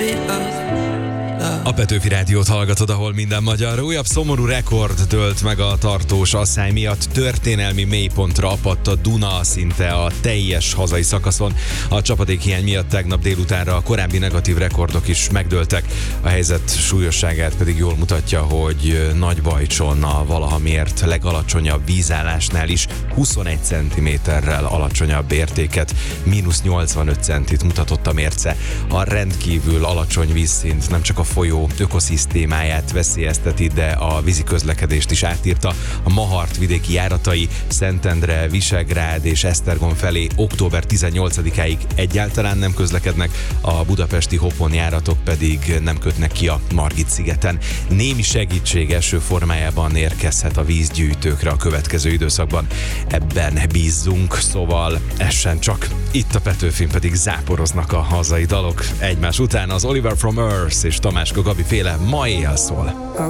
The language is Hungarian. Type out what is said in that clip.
A Petőfi Rádiót hallgatod, ahol minden magyar. Újabb szomorú rekord dőlt meg a tartós asszály miatt. Történelmi mélypontra apadt a Duna szinte a teljes hazai szakaszon. A csapadékhiány miatt tegnap délutánra a korábbi negatív rekordok is megdőltek. A helyzet súlyosságát pedig jól mutatja, hogy Nagybajcson a valaha mért legalacsonyabb vízállásnál is 21 cm-rel alacsonyabb értéket, -85 centit mutatott a mérce. A rendkívül alacsony vízszint nem csak a folyó ökoszisztémáját veszélyezteti, de a vízi közlekedést is átírta. A Mahart vidéki járatai Szentendre, Visegrád és Esztergom felé október 18-áig egyáltalán nem közlekednek, a budapesti Hopon járatok pedig nem kötnek ki a Margit-szigeten. Némi segítség eső formájában érkezhet a vízgyűjtőkre a következő időszakban. Ebben bízzunk, szóval essen csak. Itt a Petőfin pedig záporoznak a hazai dalok egymás után. Az Oliver from Earth és Tamáska Gabi féle Ma éjjel szól.